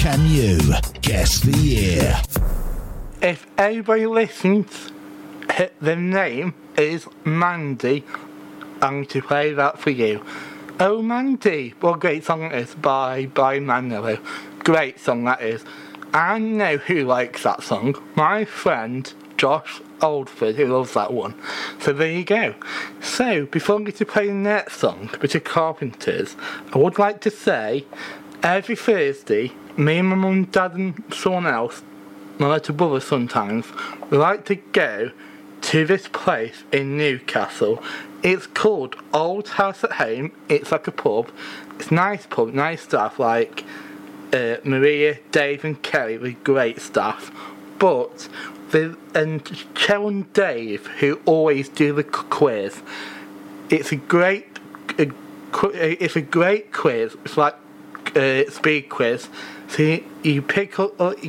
Can you guess the year? If everybody listens, the name is Mandy. I'm going to play that for you. Oh Mandy, what a great song it is by Manilow. Great song that is. I know who likes that song. My friend Josh Oldford, who loves that one. So there you go. So before I get to play the next song, which are Carpenters, I would like to say every Thursday, me and my mum, dad and someone else, my little brother sometimes, we like to go to this place in Newcastle. It's called Old House at Home. It's like a pub. It's a nice pub, nice staff like Maria, Dave and Kerry with great staff. But Cheryl and Dave, who always do the quiz, it's a great quiz. It's like speed quiz. So you pick up, you